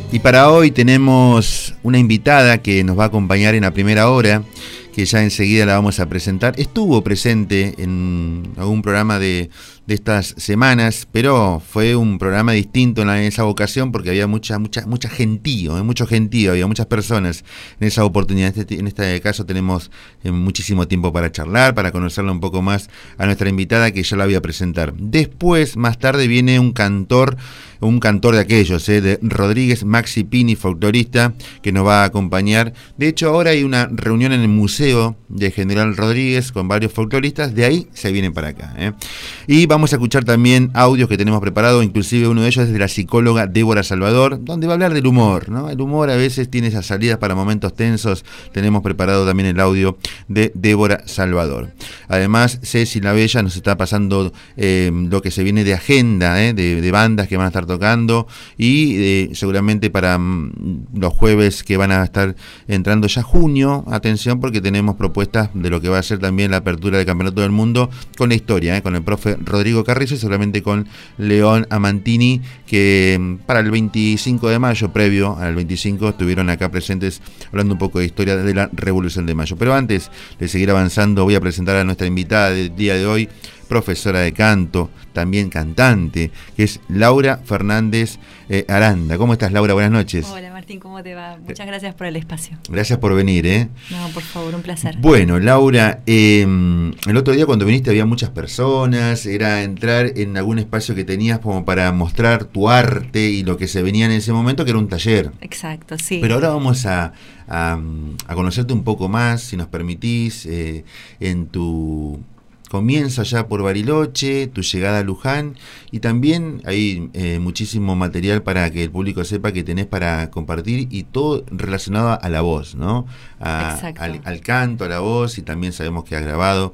Y para hoy tenemos una invitada que nos va a acompañar en la primera hora, que ya enseguida la vamos a presentar. Estuvo presente en algún programa de estas semanas, pero fue un programa distinto en esa ocasión porque había mucho gentío, había muchas personas en esa oportunidad. En este caso tenemos muchísimo tiempo para charlar, para conocerla un poco más a nuestra invitada, que ya la voy a presentar. Después, más tarde, viene un cantor de aquellos, de Rodríguez Maxi Pini, folclorista, que nos va a acompañar. De hecho, ahora hay una reunión en el Museo de General Rodríguez con varios folcloristas, de ahí se vienen para acá. Y vamos a escuchar también audios que tenemos preparados, inclusive uno de ellos es de la psicóloga Débora Salvador, donde va a hablar del humor, ¿no? El humor a veces tiene esas salidas para momentos tensos. Tenemos preparado también el audio de Débora Salvador. Además, Ceci la Bella nos está pasando lo que se viene de agenda, de bandas que van a estar tocando, y seguramente para los jueves que van a estar entrando ya junio, atención, porque tenemos propuestas de lo que va a ser también la apertura del Campeonato del Mundo con la historia, con el profe Rodrigo Carrizo y seguramente con León Amantini, que para el 25 de mayo, previo al 25, estuvieron acá presentes hablando un poco de historia de la Revolución de Mayo. Pero antes de seguir avanzando, voy a presentar a nuestra invitada del día de hoy, profesora de canto, también cantante, que es Laura Fernández Aranda. ¿Cómo estás, Laura? Buenas noches. Hola, Martín, ¿cómo te va? Muchas gracias por el espacio. Gracias por venir, No, por favor, un placer. Bueno, Laura, el otro día cuando viniste había muchas personas, era entrar en algún espacio que tenías como para mostrar tu arte y lo que se venía en ese momento, que era un taller. Exacto, sí. Pero ahora vamos a conocerte un poco más, si nos permitís, en tu comienzo allá por Bariloche, tu llegada a Luján, y también hay muchísimo material para que el público sepa que tenés para compartir, y todo relacionado a la voz, ¿no? Al canto, a la voz, y también sabemos que has grabado.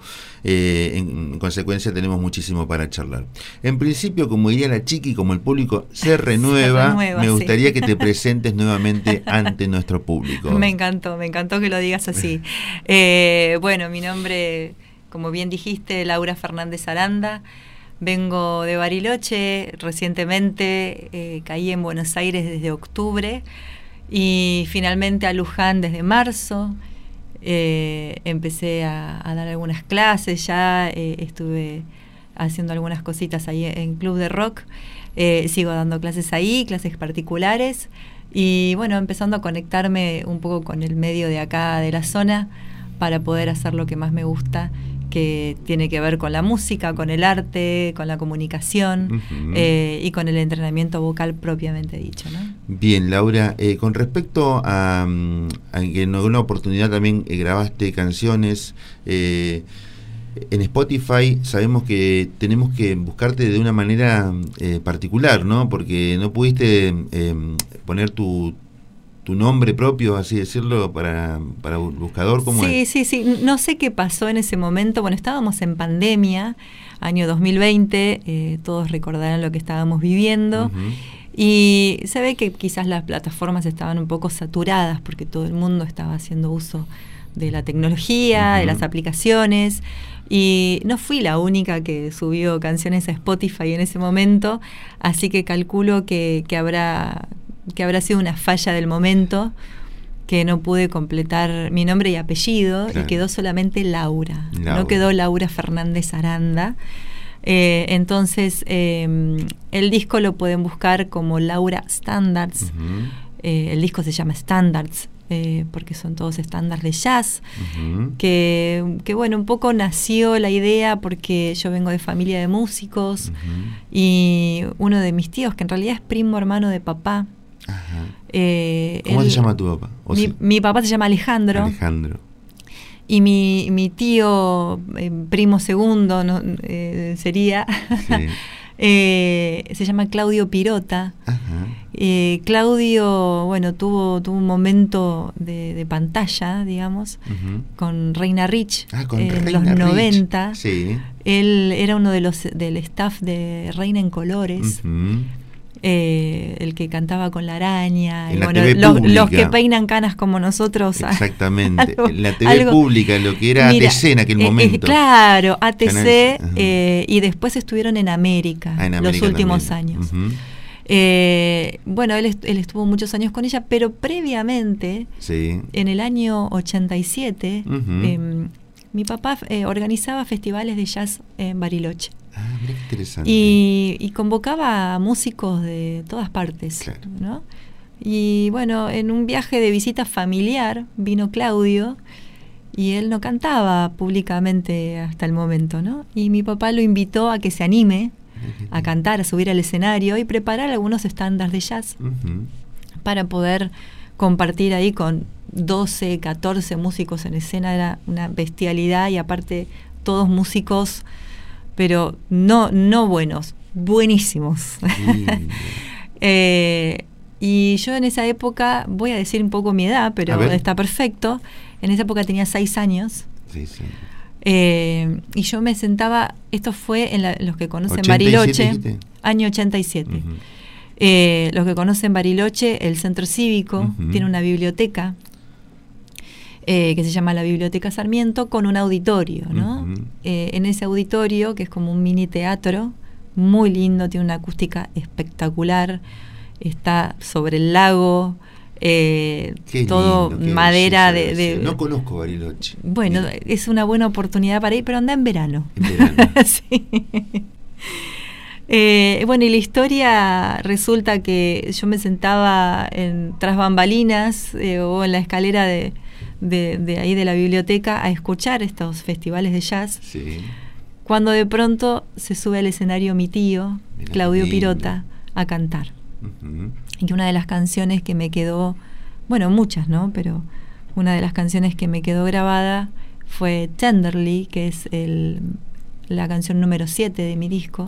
En consecuencia tenemos muchísimo para charlar. En principio, como diría la Chiqui, como el público se renueva, me gustaría que te presentes nuevamente ante nuestro público. Me encantó que lo digas así. Bueno, mi nombre, como bien dijiste, Laura Fernández Aranda. Vengo de Bariloche, recientemente caí en Buenos Aires desde octubre y finalmente a Luján desde marzo. Empecé a dar algunas clases, ya estuve haciendo algunas cositas ahí en Club de Rock, sigo dando clases ahí, clases particulares, y bueno, empezando a conectarme un poco con el medio de acá, de la zona, para poder hacer lo que más me gusta, que tiene que ver con la música, con el arte, con la comunicación, y con el entrenamiento vocal propiamente dicho, ¿no? Bien, Laura, con respecto a que en alguna oportunidad también grabaste canciones en Spotify, sabemos que tenemos que buscarte de una manera particular, ¿no? Porque no pudiste poner tu nombre propio, así decirlo, para un buscador. ¿Cómo es? Sí. No sé qué pasó en ese momento. Bueno, estábamos en pandemia, año 2020, todos recordarán lo que estábamos viviendo. Y se ve que quizás las plataformas estaban un poco saturadas porque todo el mundo estaba haciendo uso de la tecnología, de las aplicaciones. Y no fui la única que subió canciones a Spotify en ese momento, así que calculo que habrá sido una falla del momento, que no pude completar mi nombre y apellido, claro, y quedó solamente Laura. No quedó Laura Fernández Aranda. Entonces, el disco lo pueden buscar como Laura Standards. El disco se llama Standards, porque son todos estándares de jazz, que bueno, un poco nació la idea porque yo vengo de familia de músicos, y uno de mis tíos, que en realidad es primo hermano de papá. ¿Cómo se llama tu papá? Mi papá se llama Alejandro. Y mi tío, primo segundo, sería, se llama Claudio Pirota. Claudio, bueno, tuvo un momento de pantalla, digamos, con Reina Rich en los 90. Sí. Él era uno del staff de Reina en Colores. El que cantaba con la araña, y bueno, los que peinan canas como nosotros. Exactamente, en la TV pública, lo que era ATC en aquel momento. Claro, ATC, y después estuvieron en América, los últimos años. Bueno, él estuvo muchos años con ella, pero previamente, en el año 87, mi papá organizaba festivales de jazz en Bariloche. Ah, mira qué interesante. Y convocaba a músicos de todas partes, claro, ¿no? Y bueno, en un viaje de visita familiar vino Claudio y él no cantaba públicamente hasta el momento, ¿no? Y mi papá lo invitó a que se anime a cantar, a subir al escenario y preparar algunos estándares de jazz para poder compartir ahí con 12, 14 músicos en escena. Era una bestialidad, y aparte todos músicos, pero no buenos, buenísimos. Y yo en esa época, voy a decir un poco mi edad, pero está perfecto. En esa época tenía 6 años. Sí. Y yo me sentaba, esto fue en los que conocen Bariloche, ¿dijiste? Año 87. Los que conocen Bariloche, el centro cívico tiene una biblioteca que se llama la Biblioteca Sarmiento, con un auditorio, ¿no? En ese auditorio, que es como un mini teatro, muy lindo, tiene una acústica espectacular, está sobre el lago, todo lindo, madera de... No conozco Bariloche. Bueno, es una buena oportunidad para ir, pero anda en verano. Sí. Bueno, y la historia resulta que yo me sentaba tras bambalinas o en la escalera de ahí de la biblioteca a escuchar estos festivales de jazz. Sí. Cuando de pronto se sube al escenario mi tío, Claudio Pirota, a cantar. Y una de las canciones que me quedó, bueno, muchas, ¿no? Pero una de las canciones que me quedó grabada fue Tenderly, que es la canción número 7 de mi disco.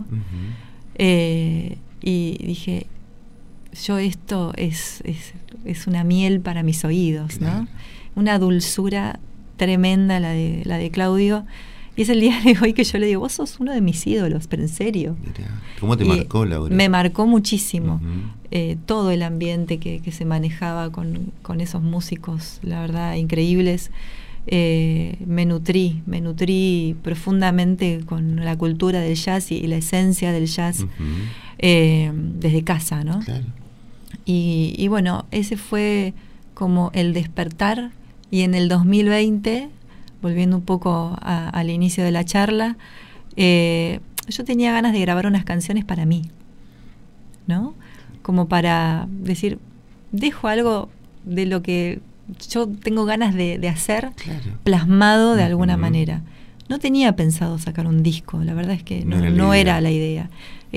Y dije, esto es una miel para mis oídos, ¿no? Una dulzura tremenda la de Claudio. Y es el día de hoy que yo le digo, vos sos uno de mis ídolos, pero en serio. Mirá, ¿cómo te marcó, Laura? Me marcó muchísimo. Todo el ambiente que se manejaba con esos músicos, la verdad, increíbles. Me nutrí profundamente con la cultura del jazz y la esencia del jazz desde casa, ¿no? Claro. Y bueno, ese fue como el despertar. Y en el 2020... volviendo un poco al inicio de la charla, yo tenía ganas de grabar unas canciones para mí, ¿no? Como para decir, dejo algo de lo que yo tengo ganas de hacer, claro, plasmado de alguna manera. No tenía pensado sacar un disco, la verdad es que no era la idea.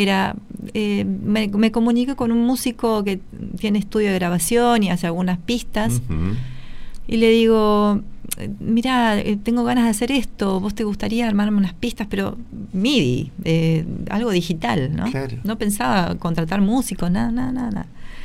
Me comuniqué con un músico que tiene estudio de grabación y hace algunas pistas, y le digo, mirá, tengo ganas de hacer esto, ¿vos te gustaría armarme unas pistas? Pero MIDI, algo digital, ¿no? Claro. No pensaba contratar músicos, nada.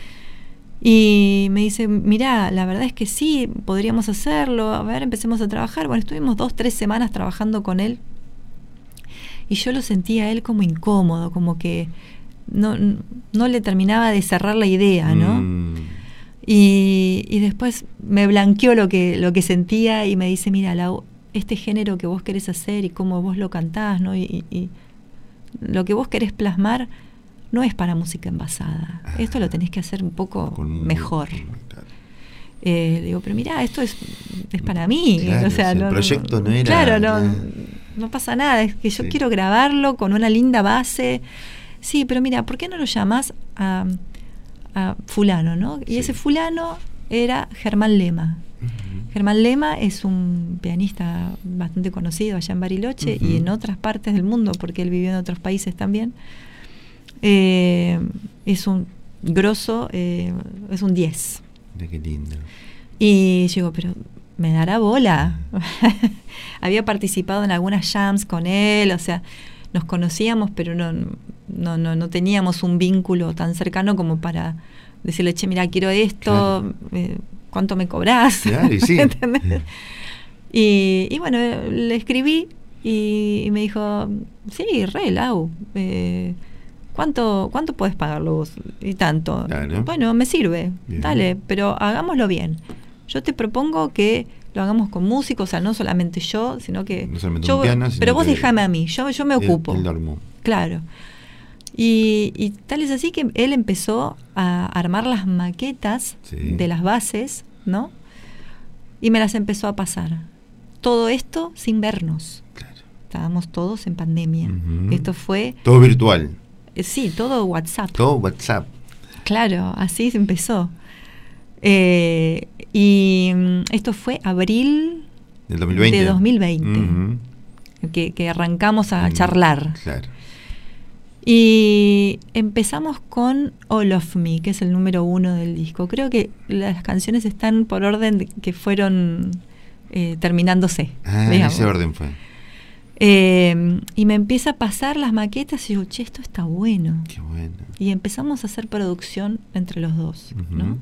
Y me dice, mirá, la verdad es que sí, podríamos hacerlo, a ver, empecemos a trabajar. Bueno, estuvimos 2-3 semanas trabajando con él, y yo lo sentía a él como incómodo, como que no le terminaba de cerrar la idea, ¿no? Y después me blanqueó lo que sentía y me dice, mira, Lau, este género que vos querés hacer y cómo vos lo cantás, ¿no? Y lo que vos querés plasmar no es para música envasada. Esto lo tenés que hacer un poco mejor. Digo, pero mira, esto es para mí. Claro, o sea, el proyecto no era... Claro, no pasa nada. Es que yo quiero grabarlo con una linda base. Sí, pero mira, ¿por qué no lo llamás a fulano, ¿no? Y ese fulano era Germán Lema. Germán Lema es un pianista bastante conocido allá en Bariloche y en otras partes del mundo, porque él vivió en otros países también. Es un grosso, es un 10. Mira qué lindo. Y yo digo, pero ¿me dará bola? Había participado en algunas jams con él, o sea, nos conocíamos, pero no teníamos un vínculo tan cercano como para decirle, che, mira, quiero esto, claro. ¿Cuánto me cobrás? Claro, y sí. y bueno, le escribí y me dijo, sí, re, Lau, ¿cuánto podés pagarlo vos? Y tanto. Claro. Bueno, me sirve, bien. Dale, pero hagámoslo bien. Yo te propongo que lo hagamos con músicos, o sea, no solamente yo, sino que... No solamente un piano, pero vos déjame a mí, yo me ocupo. El dormo. Claro. Y tal es así que él empezó a armar las maquetas de las bases, ¿no? Y me las empezó a pasar. Todo esto sin vernos. Claro. Estábamos todos en pandemia. Esto fue... Todo virtual. Sí, todo WhatsApp. Todo WhatsApp. Claro, así se empezó. Y esto fue abril del 2020. De 2020. Que arrancamos a charlar. Claro. Y empezamos con All of Me, que es el número 1 del disco. Creo que las canciones están por orden que fueron terminándose. Digamos. Ese orden fue. Y me empieza a pasar las maquetas y digo, che, esto está bueno. Qué bueno. Y empezamos a hacer producción entre los dos, ¿no?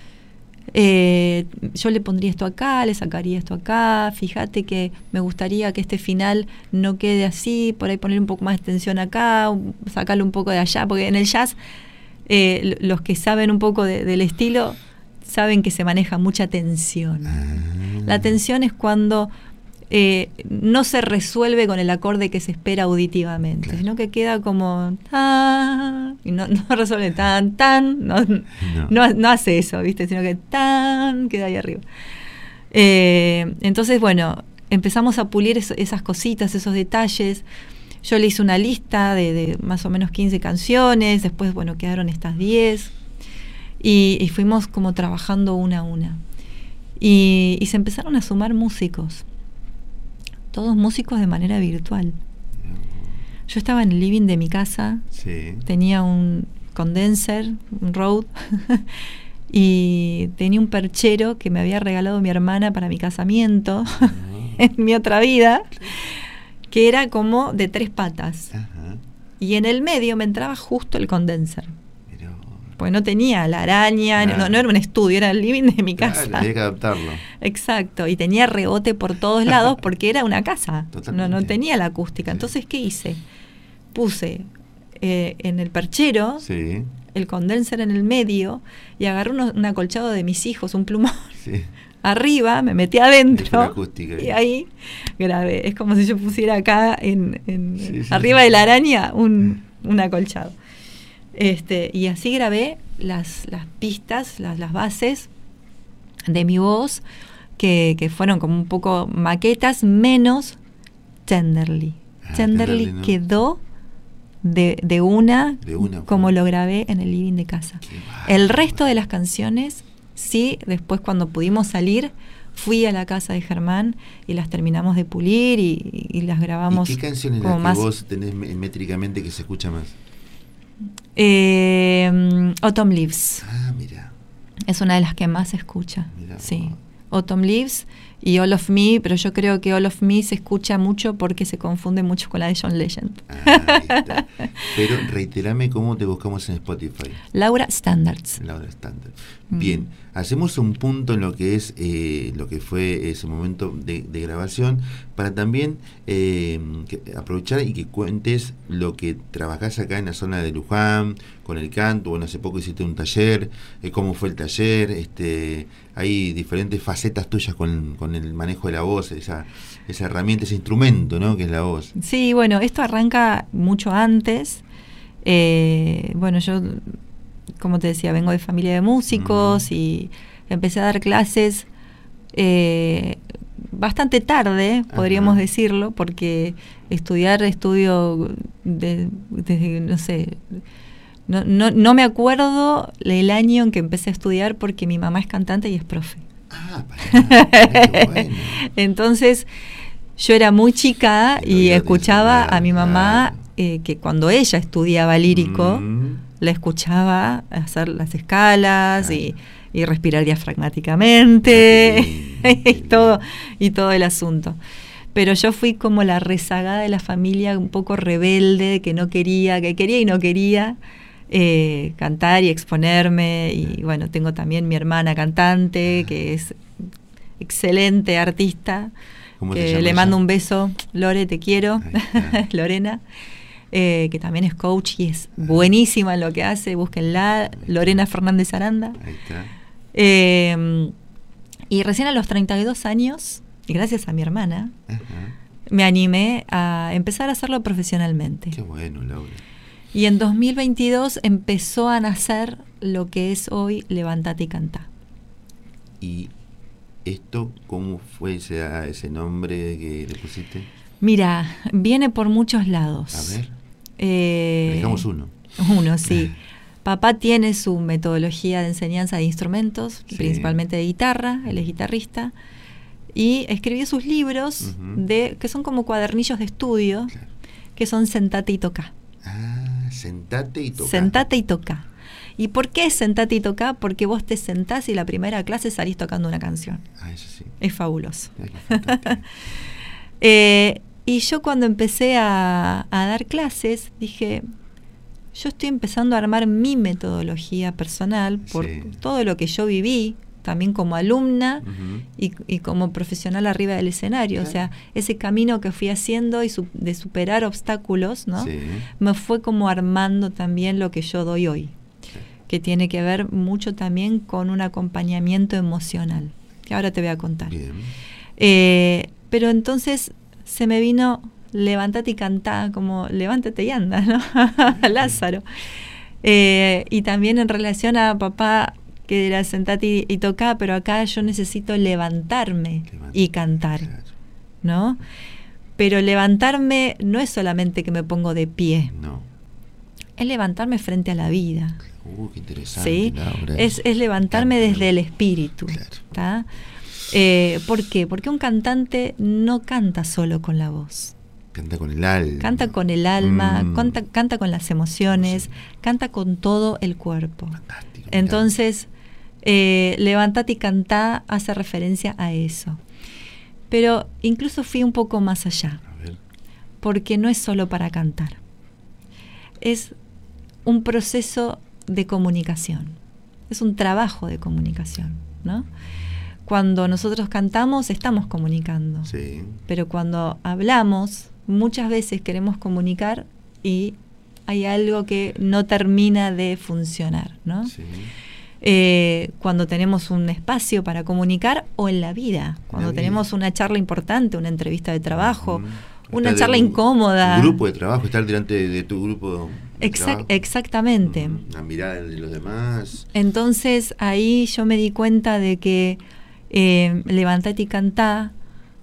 Yo le pondría esto acá, le sacaría esto acá, fíjate que me gustaría que este final no quede así, por ahí poner un poco más de tensión acá, sacarle un poco de allá, porque en el jazz los que saben un poco del estilo saben que se maneja mucha tensión. La tensión es cuando no se resuelve con el acorde que se espera auditivamente, claro, sino que queda como tan, y no resuelve tan, no hace eso, ¿viste? Sino que tan queda ahí arriba. Entonces, bueno, empezamos a pulir esas cositas, esos detalles. Yo le hice una lista de más o menos 15 canciones, después, bueno, quedaron estas 10, y fuimos como trabajando una a una. Y se empezaron a sumar músicos. Todos músicos de manera virtual. Yo estaba en el living de mi casa, tenía un condenser, un Rode, y tenía un perchero que me había regalado mi hermana para mi casamiento, en mi otra vida, que era como de 3 patas. Y en el medio me entraba justo el condenser. Pues no tenía la araña, no era un estudio, era el living de mi casa. Claro, había que adaptarlo. Exacto, y tenía rebote por todos lados porque era una casa, no tenía la acústica. Sí. Entonces, ¿qué hice? Puse en el perchero el condenser en el medio y agarré un acolchado de mis hijos, un plumón, arriba, me metí adentro y ahí grabé. Es como si yo pusiera acá arriba de la araña un acolchado. Y así grabé las pistas, las bases de mi voz, que fueron como un poco maquetas, menos Tenderly. Tenderly, ¿no? Quedó de una como lo grabé en el living de casa. El resto de las canciones, sí, después cuando pudimos salir, fui a la casa de Germán y las terminamos de pulir y las grabamos. ¿Y qué canción es la que vos tenés métricamente que se escucha más? Autumn Leaves. Mira. Es una de las que más se escucha. Sí. Autumn Leaves y All of Me, pero yo creo que All of Me se escucha mucho porque se confunde mucho con la de John Legend. Ahí está. Pero reiterame cómo te buscamos en Spotify. Laura Standards. Laura Standards. Bien, hacemos un punto en lo que es lo que fue ese momento de grabación, para también aprovechar y que cuentes lo que trabajás acá en la zona de Luján, con el canto. Bueno, hace poco hiciste un taller, cómo fue el taller, hay diferentes facetas tuyas con el manejo de la voz, esa herramienta, ese instrumento, ¿no?, que es la voz. Sí, bueno, esto arranca mucho antes. Bueno, yo, como te decía, vengo de familia de músicos y empecé a dar clases bastante tarde, podríamos decirlo, porque estudio desde, no sé, no me acuerdo el año en que empecé a estudiar porque mi mamá es cantante y es profe. Qué bueno. Entonces, yo era muy chica y escuchaba a mi mamá que cuando ella estudiaba lírico, la escuchaba hacer las escalas y respirar diafragmáticamente y todo el asunto. Pero yo fui como la rezagada de la familia, un poco rebelde, que quería y no quería cantar y exponerme. Y bueno, tengo también mi hermana cantante, que es excelente artista, que le mando un beso. Lore, te quiero. Lorena, que también es coach y es buenísima en lo que hace, búsquenla, Lorena Fernández Aranda. Ahí está. Y recién a los 32 años, y gracias a mi hermana, me animé a empezar a hacerlo profesionalmente. Qué bueno, Laura. Y en 2022 empezó a nacer lo que es hoy Levántate y Cantá. ¿Y esto cómo fue ese nombre que le pusiste? Mira, viene por muchos lados. A ver, dejamos uno. Uno, sí. Papá tiene su metodología de enseñanza de instrumentos, sí, principalmente de guitarra, él es guitarrista, y escribió sus libros que son como cuadernillos de estudio, claro, que son Sentate y Tocá. Ah, sentate y tocá. Sentate y tocá. ¿Y por qué sentate y tocá? Porque vos te sentás y la primera clase salís tocando una canción. Ah, eso sí. Es fabuloso. Y yo cuando empecé a dar clases, dije, yo estoy empezando a armar mi metodología personal por todo lo que yo viví, también como alumna y como profesional arriba del escenario. O sea, ese camino que fui haciendo y de superar obstáculos, ¿no? Me fue como armando también lo que yo doy hoy, que tiene que ver mucho también con un acompañamiento emocional, que ahora te voy a contar. Pero entonces se me vino Levántate y Cantá, como levántate y anda, ¿no? Lázaro. Y también en relación a papá, que era sentate y tocá, pero acá yo necesito levantarme y cantar, ¿no? Pero levantarme no es solamente que me pongo de pie, no, es levantarme frente a la vida. Qué interesante. ¿Sí? Es levantarme desde el espíritu. Claro. ¿Por qué? Porque un cantante no canta solo con la voz. Canta con el alma. Canta con el alma, canta con las emociones, canta con todo el cuerpo. Fantástico. Entonces, Levántate y Cantá hace referencia a eso. Pero incluso fui un poco más allá. Porque no es solo para cantar. Es un proceso de comunicación. Es un trabajo de comunicación, ¿no? Cuando nosotros cantamos, estamos comunicando. Sí. Pero cuando hablamos, muchas veces queremos comunicar y hay algo que no termina de funcionar, ¿no? Sí. Cuando tenemos un espacio para comunicar o en la vida, cuando tenemos una charla importante, una entrevista de trabajo, una charla incómoda. Un grupo de trabajo, estar delante de tu grupo de trabajo. Exactamente. La mirada de los demás. Entonces ahí yo me di cuenta de que Levántate y Cantá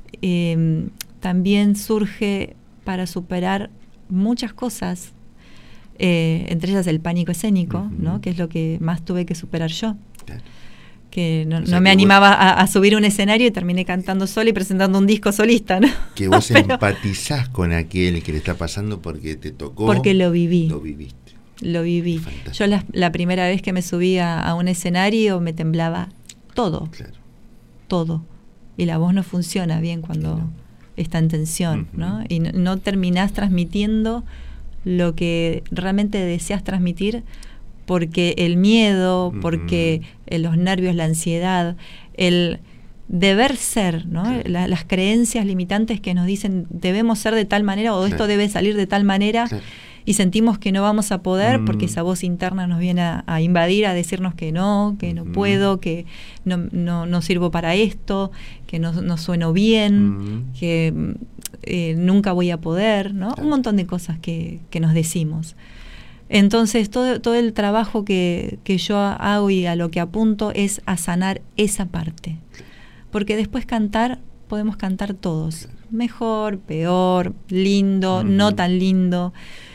también surge para superar muchas cosas, entre ellas el pánico escénico, ¿no? Que es lo que más tuve que superar yo. Claro. Que no me animaba a subir un escenario y terminé cantando sola y presentando un disco solista, ¿no? Que vos empatizás con aquel que le está pasando porque te tocó. Porque lo viví. Lo viviste. Lo viví. Yo la primera vez que me subía a un escenario me temblaba todo. Claro. Todo. Y la voz no funciona bien cuando está en tensión, ¿no? Y no terminás transmitiendo lo que realmente deseas transmitir porque el miedo, porque los nervios, la ansiedad, el deber ser, ¿no? Las creencias limitantes que nos dicen debemos ser de tal manera o esto debe salir de tal manera y sentimos que no vamos a poder porque esa voz interna nos viene a invadir, a decirnos que no puedo, que no sirvo para esto, que no sueno bien, que nunca voy a poder, ¿no? Un montón de cosas que nos decimos. Entonces todo el trabajo que yo hago y a lo que apunto es a sanar esa parte, porque después podemos cantar todos, mejor, peor, lindo, no tan lindo.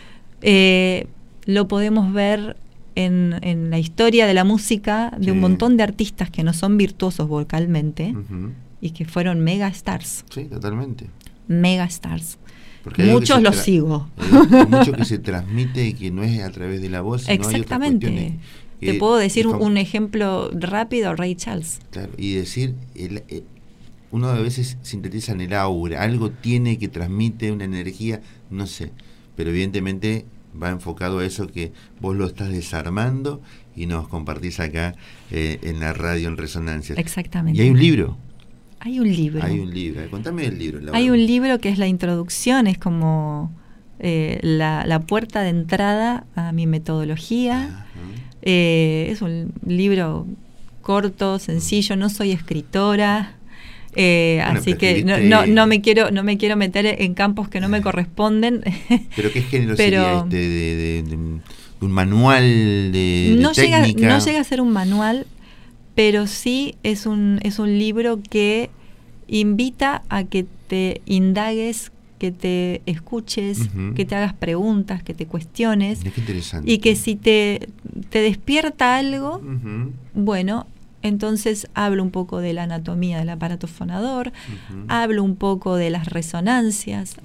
Lo podemos ver en la historia de la música de un montón de artistas que no son virtuosos vocalmente y que fueron mega stars. Sí, totalmente. Mega stars. Muchos los sigo. Mucho que se transmite que no es a través de la voz, sino exactamente. Te puedo decir un ejemplo rápido, Ray Charles. Claro, y decir, uno a veces sintetiza en el aura, algo tiene que transmite una energía, no sé, pero evidentemente va enfocado a eso que vos lo estás desarmando y nos compartís acá en la radio en Resonancias. Exactamente. Y hay un libro. Hay un libro. Contame el libro. Hay un libro que es la introducción, es como la puerta de entrada a mi metodología. Es un libro corto, sencillo, no soy escritora, Así que no me quiero meter en campos que no me corresponden. ¿Pero qué género sería de un manual de técnica? No llega a ser un manual, pero sí es un libro que invita a que te indagues, que te escuches, que te hagas preguntas, que te cuestiones. Qué interesante. Y que si te despierta algo, bueno, entonces hablo un poco de la anatomía del aparato fonador, hablo un poco de las resonancias.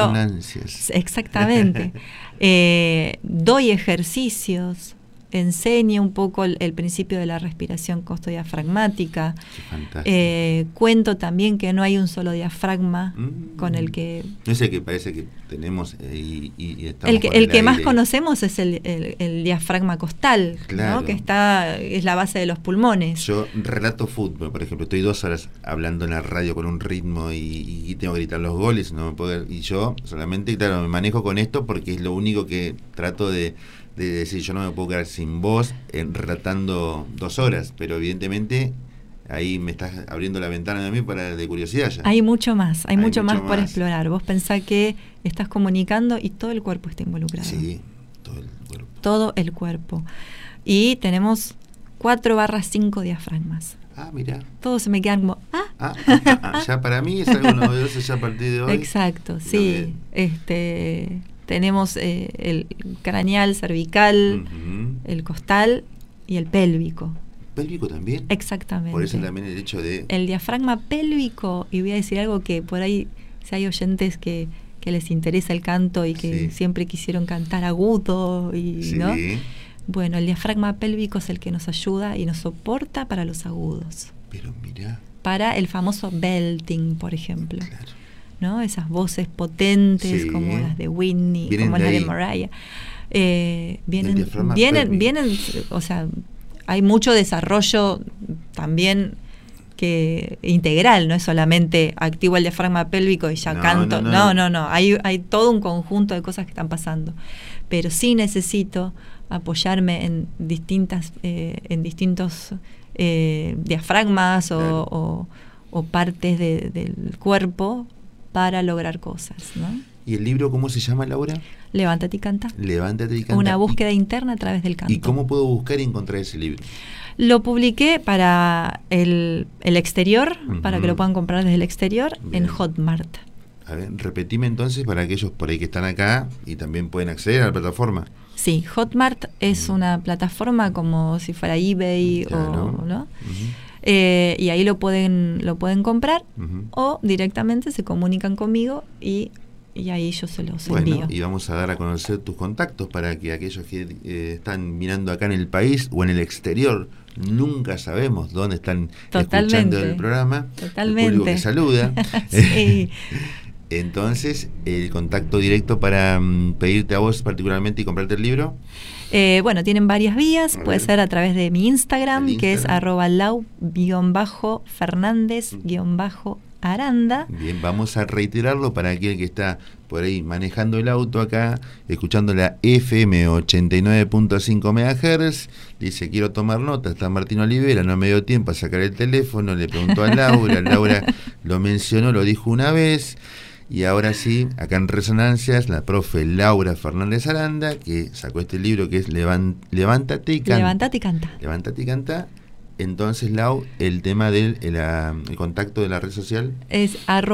Exactamente. Doy ejercicios, enseño un poco el principio de la respiración costodiafragmática. Cuento también que no hay un solo diafragma con el que... No sé, que parece que tenemos y estamos el que más conocemos es el diafragma costal, claro, ¿no? Que es la base de los pulmones. Yo relato fútbol, por ejemplo, estoy 2 horas hablando en la radio con un ritmo y tengo que gritar los goles, no me puedo, y yo solamente, claro, me manejo con esto porque es lo único que trato de decir. Yo no me puedo quedar sin voz relatando 2 horas, pero evidentemente ahí me estás abriendo la ventana de mí de curiosidad ya. Hay mucho más por explorar. Vos pensás que estás comunicando y todo el cuerpo está involucrado. Sí, todo el cuerpo. Todo el cuerpo. Y tenemos 4/5 diafragmas. Ah, mira. Todos se me quedan como, ya para mí es algo novedoso ya a partir de hoy. Exacto, sí. Tenemos el craneal, cervical, el costal y el pélvico. ¿Pélvico también? Exactamente. Por eso también el hecho de... El diafragma pélvico, y voy a decir algo que por ahí, si hay oyentes que les interesa el canto y que siempre quisieron cantar agudo, ¿no? Bueno, el diafragma pélvico es el que nos ayuda y nos soporta para los agudos. Pero mira. Para el famoso belting, por ejemplo. Claro. ¿No? Esas voces potentes como las de Whitney, como las de Mariah. Vienen, o sea, hay mucho desarrollo también que integral, no es solamente activo el diafragma pélvico y ya canto. No. Hay todo un conjunto de cosas que están pasando. Pero sí necesito apoyarme en distintos diafragmas o partes del cuerpo para lograr cosas, ¿no? ¿Y el libro cómo se llama, Laura? Levántate y canta. Levántate y canta. Una búsqueda interna a través del canto. ¿Y cómo puedo buscar y encontrar ese libro? Lo publiqué para el exterior, para que lo puedan comprar desde el exterior. Bien. En Hotmart. A ver, repetime entonces para aquellos por ahí que están acá y también pueden acceder a la plataforma. Sí, Hotmart es una plataforma como si fuera eBay, claro. ¿No? Y ahí lo pueden comprar o directamente se comunican conmigo y ahí yo se los envío. Y vamos a dar a conocer tus contactos para que aquellos que están mirando acá en el país o en el exterior, nunca sabemos dónde están escuchando el programa. Totalmente. El público que saluda. Sí. Entonces, el contacto directo para pedirte a vos particularmente y comprarte el libro. Bueno, tienen varias vías. Puede ser a través de mi Instagram, que es @lau_Fernández_Aranda. Bien, vamos a reiterarlo para aquel que está por ahí manejando el auto acá, escuchando la FM 89.5 MHz. Dice, quiero tomar nota, está Martín Olivera, no me dio tiempo a sacar el teléfono, le preguntó a Laura, Laura lo mencionó, lo dijo una vez. Y ahora sí, acá en Resonancias, la profe Laura Fernández Aranda, que sacó este libro que es Levántate y Canta. Levántate y Canta. Levántate y Canta. Entonces, Lau, el tema del el contacto de la red social es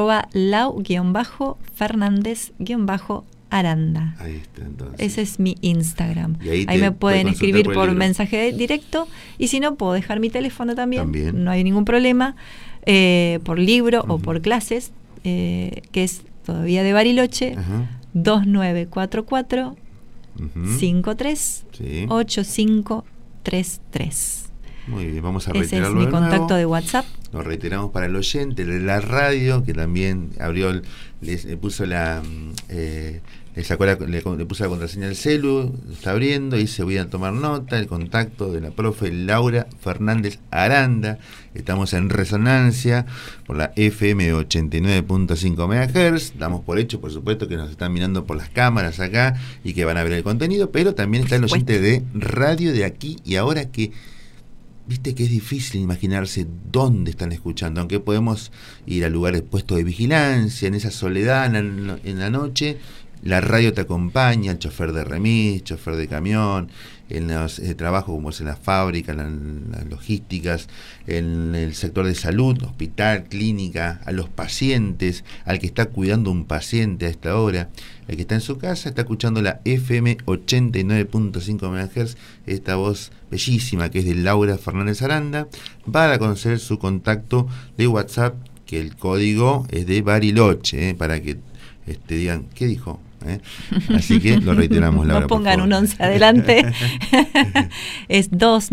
@lau_Fernández_Aranda. Ahí está, entonces. Ese es mi Instagram. Ahí me pueden escribir por mensaje directo. Y si no, puedo dejar mi teléfono también. No hay ningún problema. Por libro o por clases. Que es todavía de Bariloche, 2944 53 8533. Muy bien, vamos a reiterarlo. Ese es mi contacto de WhatsApp. Lo reiteramos para el oyente de la radio, que también abrió, le puso le puso la contraseña del celu, está abriendo y se voy a tomar nota, el contacto de la profe Laura Fernández Aranda. Estamos en Resonancia por la FM 89.5 MHz. Damos por hecho, por supuesto, que nos están mirando por las cámaras acá y que van a ver el contenido, pero también está el oyente de radio de aquí y ahora que viste que es difícil imaginarse dónde están escuchando, aunque podemos ir a lugares puestos de vigilancia, en esa soledad en la noche. La radio te acompaña, el chofer de remis, chofer de camión, en los trabajos como es en la fábrica, en las logísticas, en el sector de salud, hospital, clínica, a los pacientes, al que está cuidando un paciente a esta hora, el que está en su casa, está escuchando la FM 89.5 MHz, esta voz bellísima que es de Laura Fernández Aranda, para conocer su contacto de WhatsApp, que el código es de Bariloche, para que digan, ¿qué dijo? Así que lo reiteramos, Laura. No pongan un 11 adelante. Es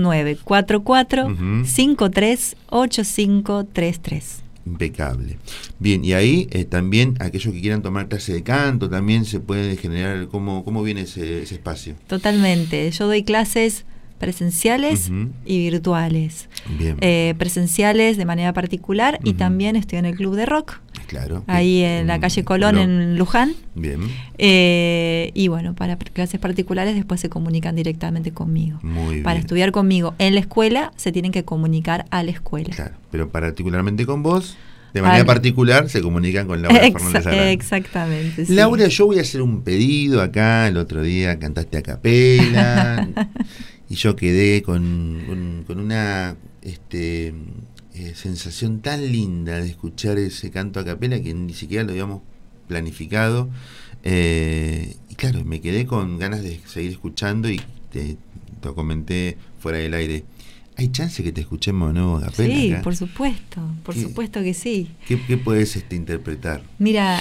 2944-538533. Impecable. Bien, y ahí también aquellos que quieran tomar clase de canto, también se puede generar. ¿Cómo viene ese espacio? Totalmente. Yo doy clases presenciales y virtuales. Bien. Presenciales de manera particular y también estoy en el Club de Rock. Claro. Ahí en la calle Colón, en Luján. Bien. Y bueno, para clases particulares después se comunican directamente conmigo. Muy bien. Para estudiar conmigo en la escuela se tienen que comunicar a la escuela. Claro, pero particularmente con vos, de manera particular, se comunican con Laura Fernández Aranda. Exactamente. Sí. Laura, yo voy a hacer un pedido acá. El otro día cantaste a capela y yo quedé con una sensación tan linda de escuchar ese canto a capela que ni siquiera lo habíamos planificado. Y claro, me quedé con ganas de seguir escuchando y te comenté fuera del aire. ¿Hay chance que te escuchemos nuevo a capela? Sí, acá? por supuesto que sí. ¿Qué puedes interpretar? Mira,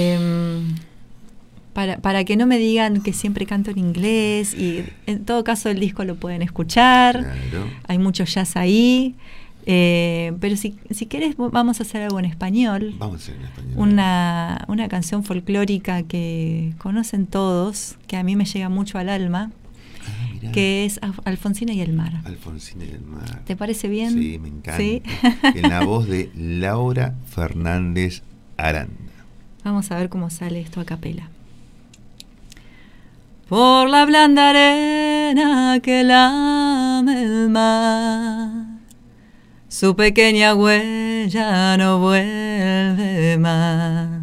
para que no me digan que siempre canto en inglés, y en todo caso el disco lo pueden escuchar. Claro. Hay mucho jazz ahí. Pero si querés vamos a hacer algo en español. Vamos a hacer en español. Una canción folclórica que conocen todos, que a mí me llega mucho al alma, que es Alfonsina y el mar. Alfonsina y el mar. ¿Te parece bien? Sí, me encanta. ¿Sí? En la voz de Laura Fernández Aranda. Vamos a ver cómo sale esto a capela. Por la blanda arena que lame el mar, su pequeña huella no vuelve más.